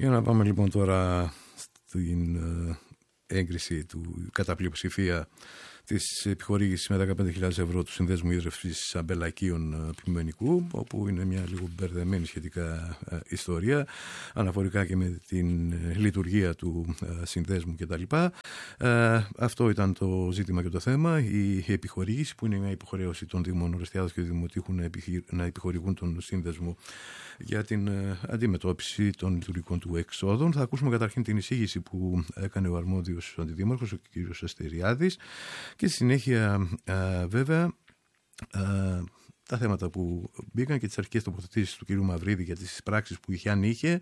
Για να πάμε λοιπόν τώρα στην έγκριση του κατά πλειοψηφία της επιχορήγησης με 15.000 ευρώ του Συνδέσμου Ίδρυυσης Αμπελακίων Πλημμενικού, όπου είναι μια λίγο μπερδεμένη σχετικά ιστορία αναφορικά και με την λειτουργία του συνδέσμου κτλ. Αυτό ήταν το ζήτημα και το θέμα. Η επιχορήγηση, που είναι μια υποχρέωση των Δήμων Ορεστιάδος και Δημοτήχου να επιχορηγούν τον σύνδεσμο για την αντιμετώπιση των λειτουργικών του εξόδων. Θα ακούσουμε καταρχήν την εισήγηση που έκανε ο αρμόδιος αντιδήμαρχος, ο κ. Αστεριάδης, και στη συνέχεια βέβαια τα θέματα που μπήκαν και τις αρχικές τοποθετήσεις του κ. Μαυρίδη για τις πράξεις που είχε, αν είχε,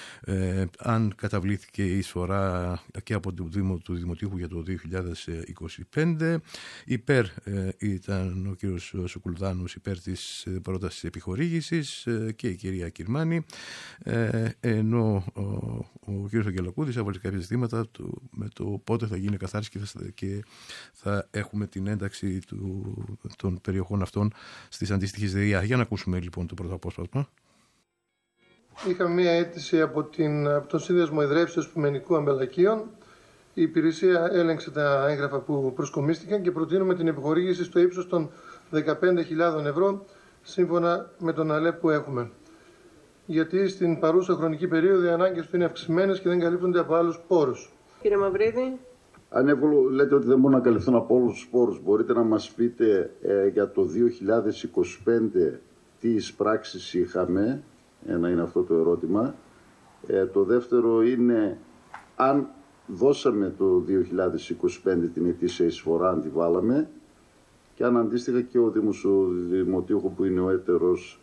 αν καταβλήθηκε η εισφορά και από το Δήμο του Δημοτήχου για το 2025. Υπέρ ήταν ο κ. Σοκουλδάνος, υπέρ της πρότασης επιχορήγησης, και η κυρία Κυρμάνη, ενώ ο κ. Αγγελακούδης έβαλε κάποια ζητήματα με το πότε θα γίνει καθάριση και θα έχουμε την ένταξη των περιοχών αυτών στις αντίστοιχες ΔΕΙΑ. Για να ακούσουμε λοιπόν το πρώτο απόσπασμα. Είχαμε μία αίτηση από τον Σύνδεσμο Ιδρύσεως Πλημμενικού Αμπελακίων. Η υπηρεσία έλεγξε τα έγγραφα που προσκομίστηκαν και προτείνουμε την επιχορήγηση στο ύψος των 15.000 ευρώ σύμφωνα με τον ΑΛΕΠ που έχουμε. Γιατί στην παρούσα χρονική περίοδο οι ανάγκες του είναι αυξημένες και δεν καλύπτονται από άλλους πόρους. Κύριε Μαυρίδη. Αν λέτε ότι δεν μπορούν να καλυφθούν από όλους τους πόρους, μπορείτε να μας πείτε για το 2025 τι εισπράξεις είχαμε? Ένα είναι αυτό το ερώτημα. Το δεύτερο είναι αν δώσαμε το 2025 την ετήσια εισφορά, αν τη βάλαμε, και αν αντίστοιχα και ο Δήμος του Δημοτήχου, που είναι ο έτερος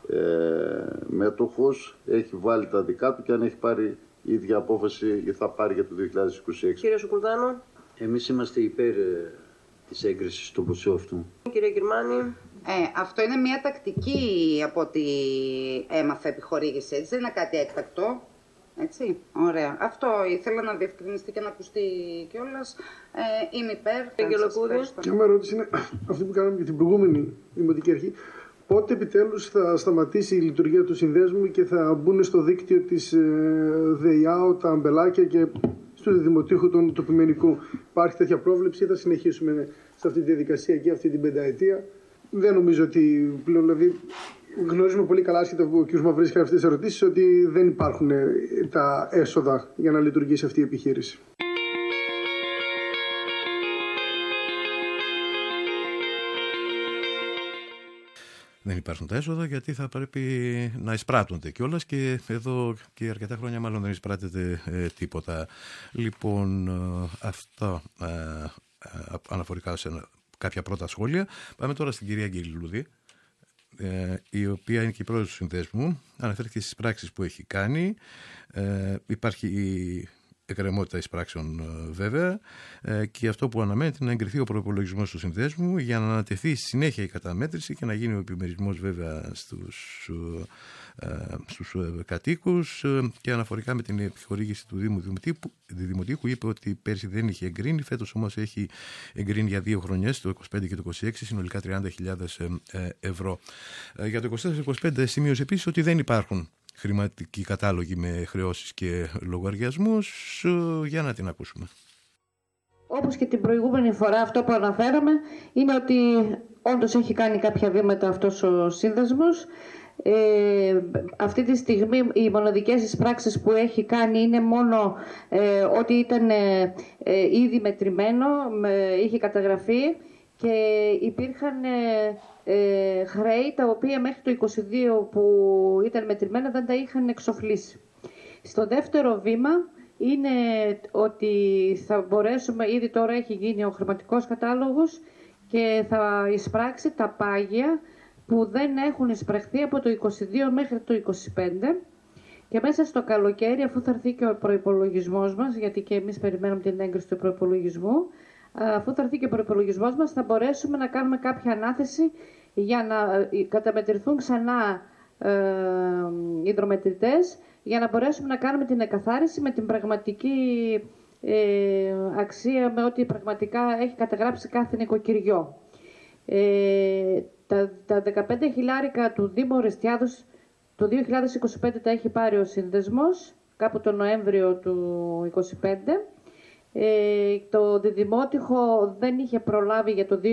μέτοχος, έχει βάλει τα δικά του και αν έχει πάρει η ίδια απόφαση θα πάρει για το 2026. Κύριε Σοκουλδάνο. Εμείς είμαστε υπέρ της έγκρισης του ποσού αυτού. Κύριε Κυρμάνη. Αυτό είναι μια τακτική, από ό,τι έμαθα, επιχορήγηση, έτσι, δεν είναι κάτι έκτακτο. Έτσι, ωραία. Αυτό ήθελα να διευκρινιστεί και να ακουστεί κιόλας. Είμαι υπέρ. Αγγελακούδη. Και μια ερώτηση είναι αυτή που κάναμε για την προηγούμενη Δημοτική Αρχή. Πότε επιτέλους θα σταματήσει η λειτουργία του συνδέσμου και θα μπουν στο δίκτυο της ΔΕΙΑΟ τα αμπελάκια και στο Δημοτήχου του Πλημμενικού? Υπάρχει τέτοια πρόβλεψη ή θα συνεχίσουμε σε αυτή τη διαδικασία και αυτή την πενταετία? Δεν νομίζω ότι πλέον, δηλαδή, γνωρίζουμε πολύ καλά, άσχετα που ο κ. Μαυρίδης κάνει αυτές τις ερωτήσεις, ότι δεν υπάρχουν τα έσοδα για να λειτουργήσει αυτή η επιχείρηση. Δεν υπάρχουν τα έσοδα γιατί θα πρέπει να εισπράττονται κιόλας, και εδώ και αρκετά χρόνια μάλλον δεν εισπράττεται τίποτα. Λοιπόν, αυτό αναφορικά σε κάποια πρώτα σχόλια. Πάμε τώρα στην κυρία Αγγελούδη, η οποία είναι και η πρόεδρος του συνδέσμου. Αναφέρθηκε στις πράξεις που έχει κάνει. Υπάρχει η εκκρεμότητα εισπράξεων βέβαια, και αυτό που αναμένεται είναι να εγκριθεί ο προϋπολογισμός του συνδέσμου για να ανατεθεί στη συνέχεια η καταμέτρηση και να γίνει ο επιμερισμός βέβαια στους κατοίκους. Και αναφορικά με την επιχορήγηση του Δήμου Δημοτήχου, είπε ότι πέρσι δεν είχε εγκρίνει, φέτος όμως έχει εγκρίνει για 2 χρονιές, το 25 και το 26, συνολικά 30.000 ευρώ. Για το 24-25 σημείωσε επίσης ότι δεν υπάρχουν χρηματικοί κατάλογοι με χρεώσεις και λογαριασμούς. Για να την ακούσουμε. Όπως και την προηγούμενη φορά, αυτό που αναφέραμε είναι ότι όντως έχει κάνει κάποια βήματα αυτός ο σύνδεσμος. Αυτή τη στιγμή οι μοναδικές εισπράξεις που έχει κάνει είναι μόνο ότι ήταν ήδη μετρημένο, είχε καταγραφεί και υπήρχαν χρέη τα οποία μέχρι το 22 που ήταν μετρημένα δεν τα είχαν εξοφλήσει. Στο δεύτερο βήμα είναι ότι θα μπορέσουμε, ήδη τώρα έχει γίνει ο χρηματικός κατάλογος και θα εισπράξει τα πάγια που δεν έχουν εισπραχθεί από το 22 μέχρι το 25, και μέσα στο καλοκαίρι, αφού θα έρθει και ο προϋπολογισμός μας, γιατί και εμείς περιμένουμε την έγκριση του προϋπολογισμού, αφού θα έρθει και ο προϋπολογισμός μας, θα μπορέσουμε να κάνουμε κάποια ανάθεση για να καταμετρηθούν ξανά οι υδρομετρητές, για να μπορέσουμε να κάνουμε την εκαθάριση με την πραγματική αξία, με ό,τι πραγματικά έχει καταγράψει κάθε νοικοκυριό. Τα 15 χιλιάρικα του Δήμου Ορεστιάδος το 2025 τα έχει πάρει ο σύνδεσμος κάπου τον Νοέμβριο του 2025. Το διδημότυχο δεν είχε προλάβει για το 2025,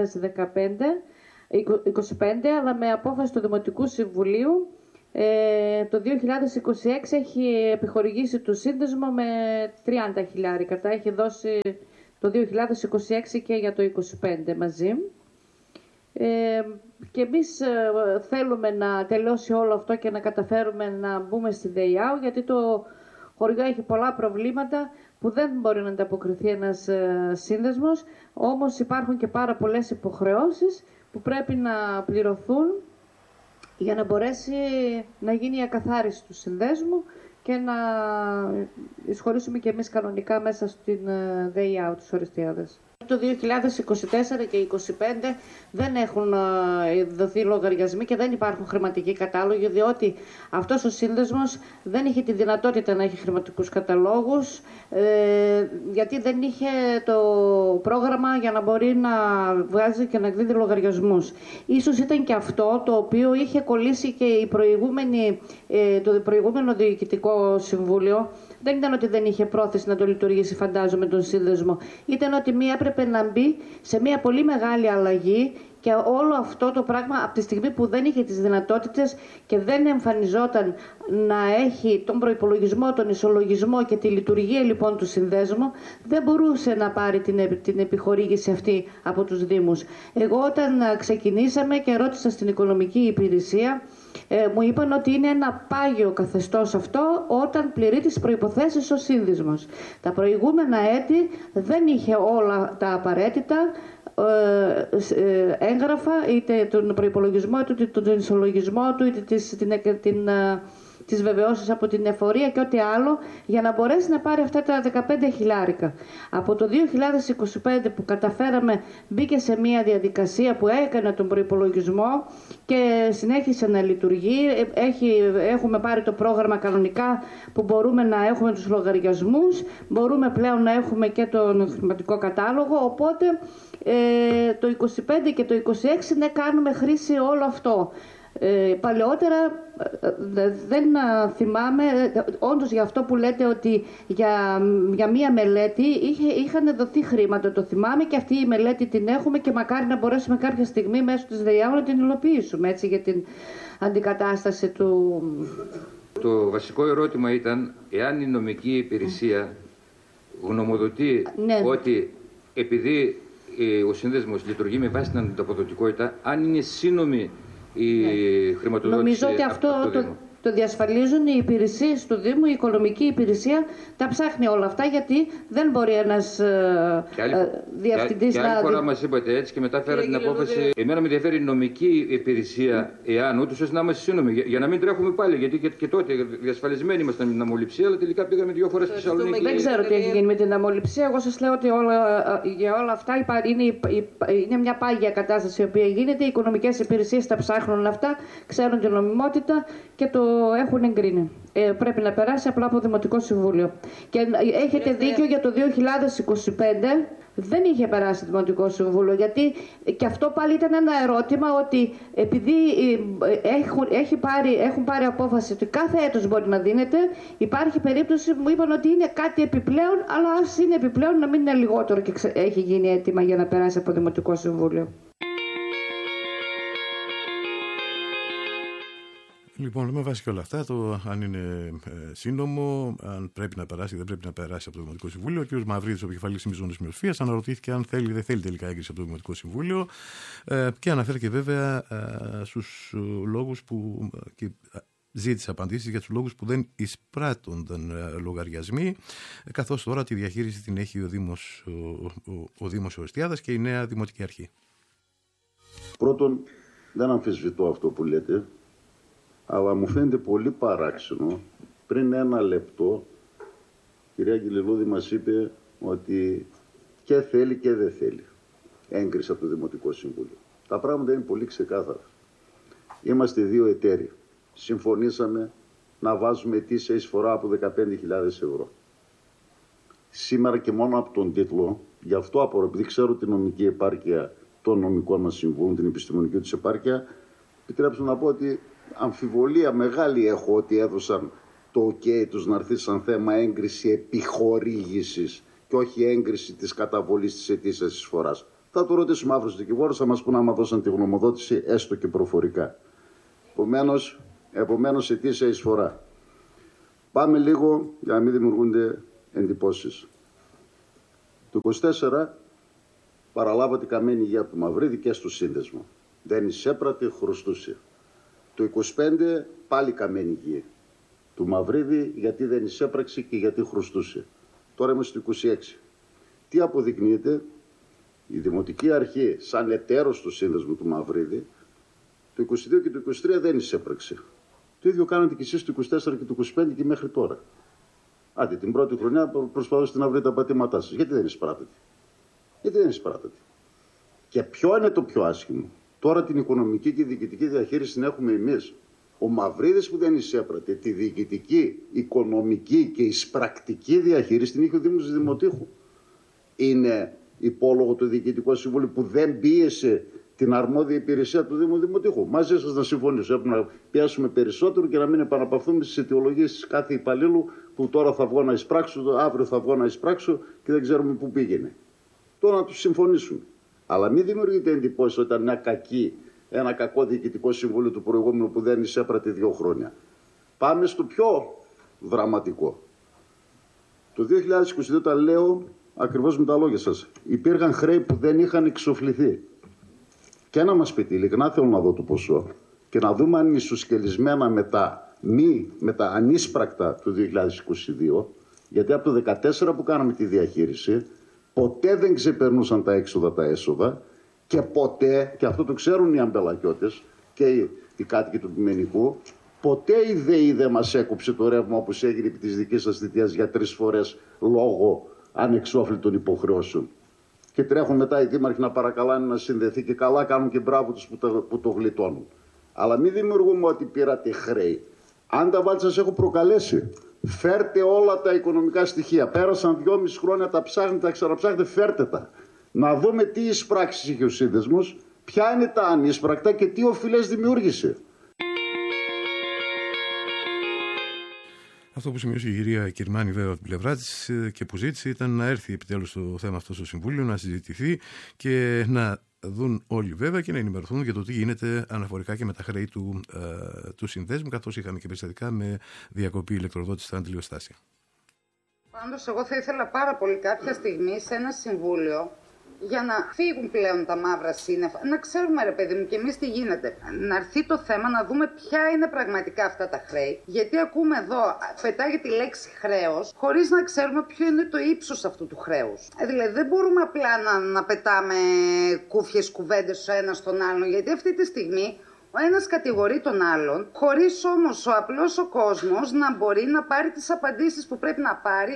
αλλά με απόφαση του Δημοτικού Συμβουλίου το 2026 έχει επιχορηγήσει το σύνδεσμο με 30.000. Τα έχει δώσει το 2026 και για το 2025 μαζί. Και εμείς θέλουμε να τελειώσει όλο αυτό και να καταφέρουμε να μπούμε στη ΔΕΙΑΟ, γιατί το χωριό έχει πολλά προβλήματα που δεν μπορεί να ανταποκριθεί ένας σύνδεσμος, όμως υπάρχουν και πάρα πολλές υποχρεώσεις που πρέπει να πληρωθούν για να μπορέσει να γίνει η ακαθάριση του συνδέσμου και να εισχωρήσουμε και εμείς κανονικά μέσα στην ΔΕΙΑΟ τους Οριστιάδες. Το 2024 και 2025 δεν έχουν δοθεί λογαριασμοί και δεν υπάρχουν χρηματικοί κατάλογοι, διότι αυτός ο σύνδεσμος δεν είχε τη δυνατότητα να έχει χρηματικούς καταλόγους, γιατί δεν είχε το πρόγραμμα για να μπορεί να βγάζει και να εκδίδει λογαριασμούς. Ίσως ήταν και αυτό το οποίο είχε κολλήσει και το προηγούμενο Διοικητικό Συμβούλιο. Δεν ήταν ότι δεν είχε πρόθεση να το λειτουργήσει, φαντάζομαι, τον σύνδεσμο. Ήταν ότι έπρεπε να μπει σε μια πολύ μεγάλη αλλαγή και όλο αυτό το πράγμα από τη στιγμή που δεν είχε τις δυνατότητες και δεν εμφανιζόταν να έχει τον προϋπολογισμό, τον ισολογισμό και τη λειτουργία λοιπόν του συνδέσμου, δεν μπορούσε να πάρει την επιχορήγηση αυτή από τους Δήμους. Εγώ όταν ξεκινήσαμε και ρώτησα στην οικονομική υπηρεσία, μου είπαν ότι είναι ένα πάγιο καθεστώς αυτό όταν πληρεί τις προϋποθέσεις ο σύνδεσμος. Τα προηγούμενα έτη δεν είχε όλα τα απαραίτητα έγγραφα, είτε τον προϋπολογισμό, είτε τον ισολογισμό του, είτε τις βεβαιώσεις από την εφορία και ό,τι άλλο, για να μπορέσει να πάρει αυτά τα 15.000. Από το 2025 που καταφέραμε, μπήκε σε μια διαδικασία που έκανε τον προϋπολογισμό και συνέχισε να λειτουργεί. Έχουμε πάρει το πρόγραμμα κανονικά που μπορούμε να έχουμε τους λογαριασμούς, μπορούμε πλέον να έχουμε και τον χρηματικό κατάλογο, οπότε το 25 και το 26 ναι, κάνουμε χρήση όλο αυτό. Παλαιότερα δεν θυμάμαι, όντως για αυτό που λέτε ότι για μία μελέτη είχαν δοθεί χρήματα, το θυμάμαι, και αυτή η μελέτη την έχουμε και μακάρι να μπορέσουμε κάποια στιγμή μέσω της ΔΕΙΑΟ να την υλοποιήσουμε, έτσι, για την αντικατάσταση του... Το βασικό ερώτημα ήταν εάν η νομική υπηρεσία γνωμοδοτεί ότι επειδή ο σύνδεσμος λειτουργεί με βάση την ανταποδοτικότητα, αν είναι σύνομη η χρηματοδότηση. Νομίζω ότι αυτό το διασφαλίζουν οι υπηρεσίες του Δήμου, η οικονομική υπηρεσία τα ψάχνει όλα αυτά, γιατί δεν μπορεί ένας διευθυντής να... Και άλλη φορά μας είπατε έτσι και μετά φέρα την απόφαση. Εμένα με ενδιαφέρει η νομική υπηρεσία, εάν ούτως ώστε να είμαστε σύνομοι, για να μην τρέχουμε πάλι, γιατί και τότε διασφαλισμένοι ήμασταν με την αμοληψία, αλλά τελικά πήγαμε 2 φορές στη Θεσσαλονίκη. Δεν ξέρω τι έχει γίνει με την αμοληψία. Εγώ σας λέω ότι για όλα αυτά είναι μια πάγια κατάσταση η οποία γίνεται. Οι οικονομικές υπηρεσίες τα ψάχνουν αυτά, ξέρουν την νομιμότητα και το έχουν εγκρίνει. Πρέπει να περάσει απλά από Δημοτικό Συμβούλιο. Και έχετε δίκιο, για το 2025 δεν είχε περάσει Δημοτικό Συμβούλιο, γιατί και αυτό πάλι ήταν ένα ερώτημα, ότι επειδή έχουν πάρει απόφαση ότι κάθε έτος μπορεί να δίνεται, υπάρχει περίπτωση, μου είπαν ότι είναι κάτι επιπλέον, αλλά ας είναι επιπλέον να μην είναι λιγότερο και έχει γίνει έτοιμα για να περάσει από Δημοτικό Συμβούλιο. Λοιπόν, με βάση και όλα αυτά, το αν είναι σύντομο, αν πρέπει να περάσει ή δεν πρέπει να περάσει από το Δημοτικό Συμβούλιο, ο κ. Μαυρίδης, ο επικεφαλής της Μιζώνης Μειοσφίας, αναρωτήθηκε αν θέλει ή δεν θέλει τελικά έγκριση από το Δημοτικό Συμβούλιο και αναφέρθηκε βέβαια στους λόγους που. Ζήτησε απαντήσεις για τους λόγους που δεν εισπράττονταν λογαριασμοί, καθώς τώρα τη διαχείριση την έχει ο Δήμος Οριστιάδας και η νέα Δημοτική Αρχή. Πρώτον, δεν αμφισβητώ αυτό που λέτε, αλλά μου φαίνεται πολύ παράξενο. Πριν 1 λεπτό, η κυρία Αγγελιλούδη μας είπε ότι και θέλει και δεν θέλει έγκριση από το Δημοτικό Συμβούλιο. Τα πράγματα είναι πολύ ξεκάθαρα. Είμαστε 2 εταίροι. Συμφωνήσαμε να βάζουμε ετήσια εισφορά από 15.000 ευρώ. Σήμερα και μόνο από τον τίτλο, γι' αυτό επειδή ξέρω την νομική επάρκεια των νομικών μας συμβούλων, την επιστημονική τους επάρκεια, επιτρέψτε να πω ότι αμφιβολία μεγάλη έχω ότι έδωσαν το OK τους να έρθει σαν θέμα έγκριση επιχορήγησης και όχι έγκριση της καταβολής της ετήσιας εισφοράς. Θα το ρωτήσουμε αύριο στους δικηγόρους, θα μας πούν άμα δώσαν τη γνωμοδότηση έστω και προφορικά. Επομένως ετήσια εισφορά. Πάμε λίγο για να μην δημιουργούνται εντυπώσεις. Το 24 παραλάβατε καμένη υγεία από το Μαυρίδη και στο σύνδεσμο. Δεν εισέπρατε, χρωστούσε. Το 25 πάλι καμένη υγεία του Μαυρίδη γιατί δεν εισέπραξε και γιατί χρωστούσε. Τώρα είμαστε στο 26. Τι αποδεικνύεται? Η Δημοτική Αρχή σαν εταίρος του σύνδεσμου του Μαυρίδη το 22 και το 23 δεν εισέπραξε. Το ίδιο κάνατε και εσείς το 24 και το 25 και μέχρι τώρα. Άντε την πρώτη χρονιά προσπαθούσατε να βρείτε τα πατήματά σας. Γιατί δεν εισπράτετε? Γιατί δεν εισπράτετε? Και ποιο είναι το πιο άσχημο? Τώρα την οικονομική και διοικητική διαχείριση την έχουμε εμείς. Ο Μαυρίδης που δεν εισέπρατε, τη διοικητική, οικονομική και εισπρακτική διαχείριση την είχε ο Δήμος Δημοτήχου. Είναι υπόλογο του Διοικητικού Συμβούλου που δεν πίεσε την αρμόδια υπηρεσία του Δήμου Δημοτήχου. Μαζί σας να συμφωνήσω. Έπρεπε να πιάσουμε περισσότερο και να μην επαναπαυθούμε στις αιτιολογίες της κάθε υπαλλήλου που τώρα θα βγω να εισπράξω, αύριο θα βγω να εισπράξω και δεν ξέρουμε πού πήγαινε. Τώρα να τους συμφωνήσουμε. Αλλά μην δημιουργείτε εντυπώσεις ότι ήταν ένα κακό Διοικητικό Συμβούλιο του προηγούμενου που δεν εισέπρατε 2 χρόνια. Πάμε στο πιο δραματικό. Το 2022 τα λέω ακριβώς με τα λόγια σας. Υπήρχαν χρέη που δεν είχαν εξοφληθεί. Και να μας πείτε, ειλικρινά θέλω να δω το ποσό και να δούμε αν ισοσκελισμένα με τα ανίσπρακτα του 2022, γιατί από το 2014 που κάναμε τη διαχείριση, ποτέ δεν ξεπερνούσαν τα έξοδα τα έσοδα και ποτέ, και αυτό το ξέρουν οι αμπελακιώτες και οι κάτοικοι του Πιμενικού, ποτέ η ΔΕΗ δεν μας έκοψε το ρεύμα όπως έγινε επί της δικής σας θητείας για 3 φορές λόγω ανεξόφλητων υποχρεώσεων. Και τρέχουν μετά οι δήμαρχοι να παρακαλάνε να συνδεθεί και καλά κάνουν και μπράβο τους που το γλιτώνουν. Αλλά μην δημιουργούμε ότι πήρατε χρέη. Αν τα βάλτε σας έχω προκαλέσει. Φέρτε όλα τα οικονομικά στοιχεία. Πέρασαν 2,5 χρόνια, τα ψάχνετε, τα ξαναψάχνετε, φέρτε τα. Να δούμε τι εισπράξεις είχε ο σύνδεσμος, ποια είναι τα ανίσπρακτα και τι οφειλές δημιούργησε. Αυτό που σημείωσε η κυρία Κυρμάνη βέβαια από την πλευρά της και που ζήτησε ήταν να έρθει επιτέλους το θέμα αυτό στο Συμβούλιο, να συζητηθεί και να δουν όλοι βέβαια και να ενημερωθούν για το τι γίνεται αναφορικά και με τα χρέη του συνδέσμου, καθώς είχαμε και περιστατικά με διακοπή ηλεκτροδότησης στα αντιλιοστάσια. Πάντως εγώ θα ήθελα πάρα πολύ κάποια στιγμή σε ένα συμβούλιο για να φύγουν πλέον τα μαύρα σύννεφα, να ξέρουμε ρε παιδί μου και εμείς τι γίνεται. Να έρθει το θέμα να δούμε ποια είναι πραγματικά αυτά τα χρέη. Γιατί ακούμε εδώ, πετάγει τη λέξη χρέος, χωρίς να ξέρουμε ποιο είναι το ύψος αυτού του χρέους. Δηλαδή δεν μπορούμε απλά να πετάμε κούφιες κουβέντες ο ένας στον άλλον, γιατί αυτή τη στιγμή ο ένας κατηγορεί τον άλλον, χωρίς όμως ο απλός ο κόσμος να μπορεί να πάρει τις απαντήσεις που πρέπει να πάρει.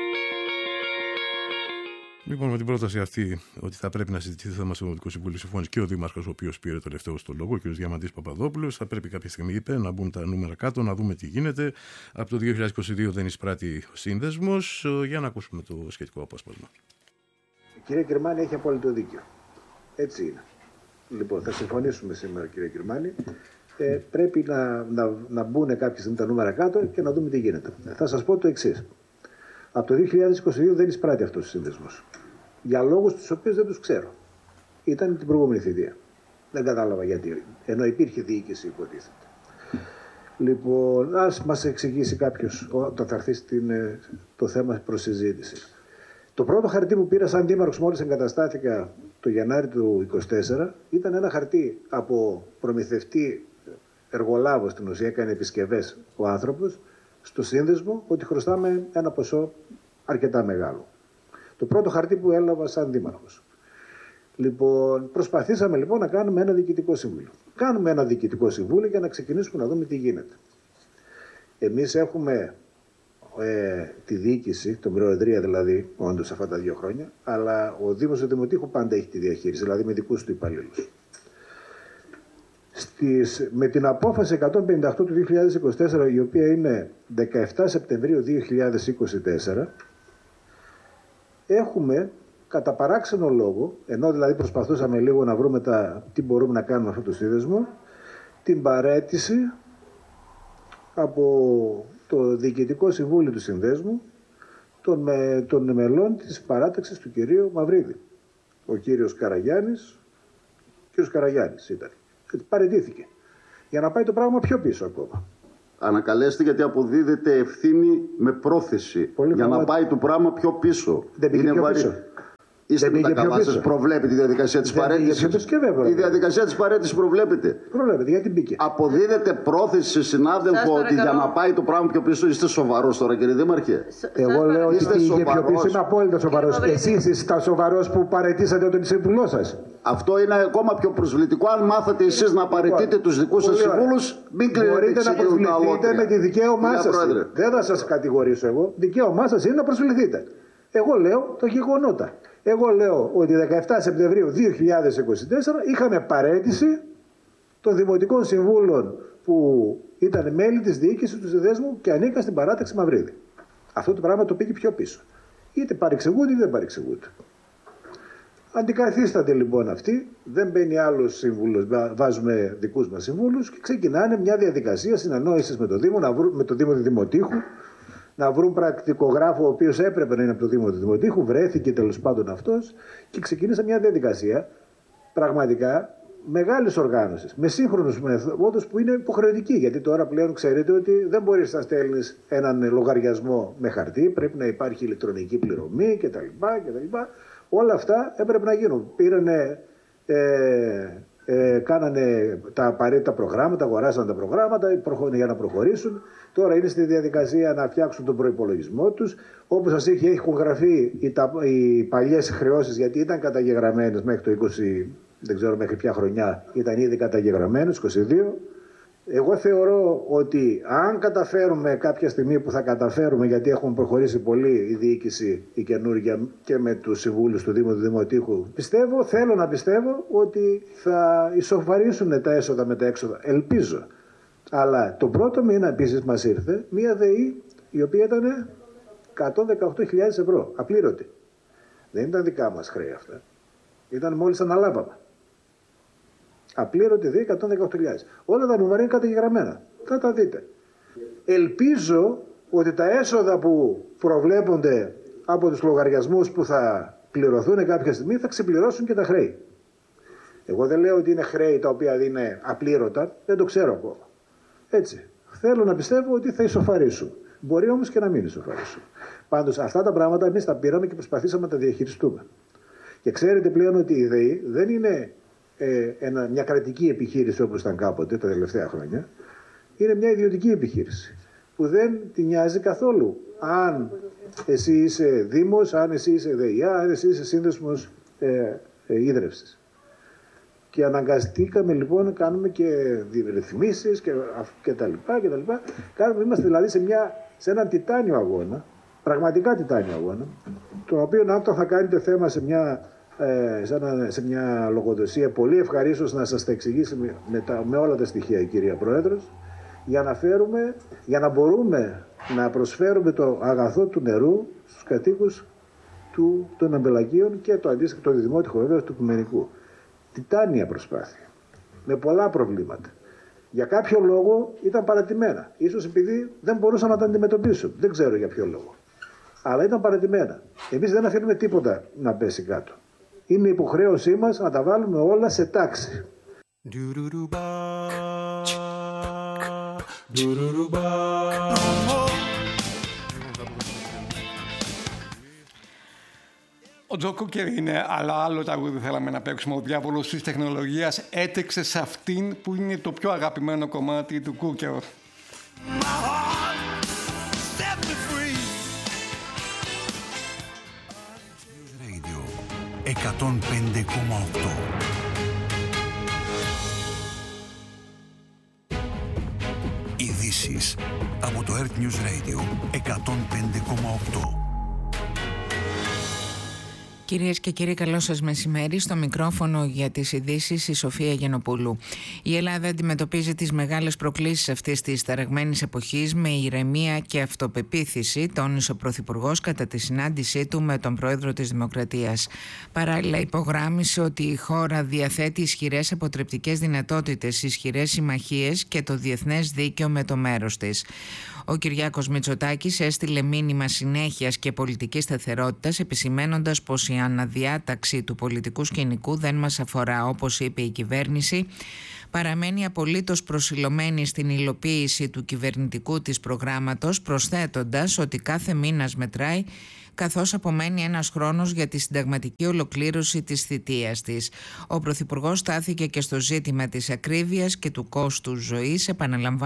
Λοιπόν, με την πρόταση αυτή ότι θα πρέπει να συζητηθεί το θέμα στο Δημοτικό Συμβούλιο, συμφώνησε και ο Δήμαρχος, ο οποίος πήρε το τελευταίο στο λόγο, ο κ. Διαμαντής Παπαδόπουλος. Θα πρέπει κάποια στιγμή, είπε, να μπουν τα νούμερα κάτω, να δούμε τι γίνεται. Από το 2022 δεν εισπράττει ο σύνδεσμος. Για να ακούσουμε το σχετικό απόσπασμα. Η κυρία Κυρμάνη έχει απόλυτο δίκιο. Έτσι είναι. Λοιπόν, θα συμφωνήσουμε σήμερα, κυρία Κυρμάνη. Πρέπει να μπουν κάποια στιγμή τα νούμερα κάτω και να δούμε τι γίνεται. Θα σας πω το εξής. Από το 2022 δεν εισπράττει αυτός ο σύνδεσμος. Για λόγους τους οποίους δεν τους ξέρω. Ήταν την προηγούμενη θητεία. Δεν κατάλαβα γιατί. Ενώ υπήρχε διοίκηση, υποτίθεται. Λοιπόν, ας μας εξηγήσει κάποιος όταν θα έρθει το θέμα προς συζήτηση. Το πρώτο χαρτί που πήρα σαν δήμαρχος μόλις εγκαταστάθηκα το Γενάρη του 2024 ήταν ένα χαρτί από προμηθευτή εργολάβο, στην ουσία έκανε επισκευές ο άνθρωπος, στο σύνδεσμο ότι χρωστάμε ένα ποσό αρκετά μεγάλο. Το πρώτο χαρτί που έλαβα σαν δήμαρχος. Λοιπόν, προσπαθήσαμε λοιπόν να κάνουμε ένα διοικητικό συμβούλιο. Κάνουμε ένα διοικητικό συμβούλιο για να ξεκινήσουμε να δούμε τι γίνεται. Εμείς έχουμε τη διοίκηση, την προεδρία δηλαδή, όντως αυτά τα 2 χρόνια, αλλά ο Δήμος του Δημοτήχου πάντα έχει τη διαχείριση, δηλαδή με δικούς του υπαλλήλους. Με την απόφαση 158 του 2024, η οποία είναι 17 Σεπτεμβρίου 2024, έχουμε κατά παράξενο λόγο, ενώ δηλαδή προσπαθούσαμε λίγο να βρούμε τι μπορούμε να κάνουμε αυτό το σύνδεσμο, την παραίτηση από το Διοικητικό Συμβούλιο του Συνδέσμου των μελών της παράταξης του κυρίου Μαυρίδη. Ο κύριος Καραγιάννης ήταν. Παραιτήθηκε. Για να πάει το πράγμα πιο πίσω ακόμα. Ανακαλέστε, γιατί αποδίδεται ευθύνη με πρόθεση. Για να πάει το πράγμα πιο πίσω. Δεν πήγε πιο πίσω. Είστε με τα καλά σας, προβλέπετε τη διαδικασία της παρέτησης. Η διαδικασία της παρέτησης προβλέπετε. Προβλέπετε, γιατί μπήκε. Αποδίδεται πρόθεση σε συνάδελφο ότι για να πάει το πράγμα πιο πίσω. Είστε σοβαρός τώρα, κύριε Δήμαρχε? Εγώ λέω ότι πήγε πιο πίσω. Είμαι απόλυτα σοβαρός. Εσείς είστε σοβαρός που παρετήσατε τον σύμβουλό σας. Αυτό είναι ακόμα πιο προσβλητικό. Αν μάθατε εσείς να παραιτείτε τους δικούς σας συμβούλους, μην κλείνετε. Μπορείτε να προσβληθείτε με τη δικαίωμά σας. Δεν θα σας κατηγορήσω εγώ. Δικαίωμά σας είναι να προσβληθείτε. Εγώ λέω το γεγονότα. Εγώ λέω ότι 17 Σεπτεμβρίου 2024 είχαμε παραίτηση των Δημοτικών Συμβούλων που ήταν μέλη της διοίκησης του συνδέσμου και ανήκαν στην παράταξη Μαυρίδη. Αυτό το πράγμα το πήγε πιο πίσω. Είτε παρεξηγούνται είτε δεν παρεξηγούνται. Αντικαθίσταται λοιπόν αυτοί, δεν μπαίνει άλλος σύμβουλος, βάζουμε δικούς μας συμβούλους και ξεκινάνε μια διαδικασία συνεννόησης με το Δήμο, με το Δήμο του Δημοτήχου, να βρουν πρακτικογράφο ο οποίος έπρεπε να είναι από το Δήμο του Δημοτήχου, βρέθηκε τέλος πάντων αυτός και ξεκίνησε μια διαδικασία πραγματικά μεγάλης οργάνωσης, με σύγχρονους μεθόδους που είναι υποχρεωτικοί. Γιατί τώρα πλέον ξέρετε ότι δεν μπορείς να στέλνεις έναν λογαριασμό με χαρτί, πρέπει να υπάρχει ηλεκτρονική πληρωμή κτλ. Όλα αυτά έπρεπε να γίνουν. Κάνανε τα απαραίτητα προγράμματα, αγοράσαν τα προγράμματα για να προχωρήσουν. Τώρα είναι στη διαδικασία να φτιάξουν τον προϋπολογισμό τους. Όπως σας έχουν γραφεί οι παλιές χρεώσεις, γιατί ήταν καταγεγραμμένες μέχρι το 20, δεν ξέρω μέχρι ποια χρονιά, ήταν ήδη καταγεγραμμένες, 22. Εγώ θεωρώ ότι αν καταφέρουμε κάποια στιγμή που θα καταφέρουμε, γιατί έχουν προχωρήσει πολύ η διοίκηση η καινούργια και με τους συμβούλους του Δήμου του Δημοτήχου, θέλω να πιστεύω ότι θα ισοφαρίσουν τα έσοδα με τα έξοδα. Ελπίζω. Αλλά το πρώτο μήνα επίσης μας ήρθε μια ΔΕΗ η οποία ήταν 118.000 ευρώ, απλήρωτη. Δεν ήταν δικά μας χρέη αυτά. Ήταν μόλις αναλάβαμε. Απλήρωτη ΔΕΗ 118.000. Όλα τα νούμερα είναι καταγεγραμμένα. Θα τα δείτε. Ελπίζω ότι τα έσοδα που προβλέπονται από τους λογαριασμούς που θα πληρωθούν κάποια στιγμή θα ξεπληρώσουν και τα χρέη. Εγώ δεν λέω ότι είναι χρέη τα οποία είναι απλήρωτα, δεν το ξέρω ακόμα. Έτσι. Θέλω να πιστεύω ότι θα ισοφαρίσουν. Μπορεί όμως και να μην ισοφαρίσουν. Πάντως αυτά τα πράγματα εμείς τα πήραμε και προσπαθήσαμε να τα διαχειριστούμε. Και ξέρετε πλέον ότι η ΔΕΗ δεν είναι μια κρατική επιχείρηση όπως ήταν κάποτε τα τελευταία χρόνια. Είναι μια ιδιωτική επιχείρηση που δεν τη νοιάζει καθόλου αν εσύ είσαι Δήμος, αν εσύ είσαι ΔΕΙΑ, αν εσύ είσαι σύνδεσμος ίδρευσης. Και αναγκαστήκαμε λοιπόν να κάνουμε και ρυθμίσεις και τα λοιπά. Είμαστε δηλαδή σε έναν τιτάνιο αγώνα, πραγματικά τιτάνιο αγώνα, τον οποίο αν το θα κάνετε θέμα σε μια λογοδοσία, πολύ ευχαρίστως να σας τα εξηγήσει με όλα τα στοιχεία η κυρία Πρόεδρος, για να μπορούμε να προσφέρουμε το αγαθό του νερού στους κατοίκους των Αμπελακίων και το αντίστοιχο, το δημότυχο βέβαια του Οικουμενικού. Τιτάνια προσπάθεια, με πολλά προβλήματα. Για κάποιο λόγο ήταν παρατημένα. Ίσως επειδή δεν μπορούσαν να τα αντιμετωπίσουν. Δεν ξέρω για ποιο λόγο. Αλλά ήταν παρατημένα. Εμείς δεν αφήνουμε τίποτα να πέσει κάτω. Είναι υποχρέωσή μας να τα βάλουμε όλα σε τάξη. Ο Τζο Κούκερ είναι, αλλά άλλο τραγούδι θέλαμε να παίξουμε. Ο διάβολος της τεχνολογίας έτρεξε σε αυτήν που είναι το πιο αγαπημένο κομμάτι του Κούκερ. Radio 105,8. Ειδήσεις από το Earth News Radio 105,8. Κυρίες και κύριοι, καλό σας μεσημέρι. Στο μικρόφωνο για τις ειδήσεις η Σοφία Γιαννοπούλου. Η Ελλάδα αντιμετωπίζει τις μεγάλες προκλήσεις αυτής της ταραγμένης εποχής με ηρεμία και αυτοπεποίθηση, τόνισε ο Πρωθυπουργός κατά τη συνάντησή του με τον Πρόεδρο της Δημοκρατίας. Παράλληλα, υπογράμμισε ότι η χώρα διαθέτει ισχυρές αποτρεπτικές δυνατότητες, ισχυρές συμμαχίες και το διεθνές δίκαιο με το μέρος της. Ο Κυριάκος Μητσοτάκης έστειλε μήνυμα συνέχειας και πολιτικής σταθερότητας, επισημένοντας πως η αναδιάταξη του πολιτικού σκηνικού δεν μας αφορά. Όπως είπε η κυβέρνηση, παραμένει απολύτως προσιλωμένη στην υλοποίηση του κυβερνητικού της προγράμματος, προσθέτοντας ότι κάθε μήνας μετράει, καθώς απομένει ένας χρόνος για τη συνταγματική ολοκλήρωση της θητείας της. Ο Πρωθυπουργός στάθηκε και στο ζήτημα της ακρίβειας και του κόστους ζωής,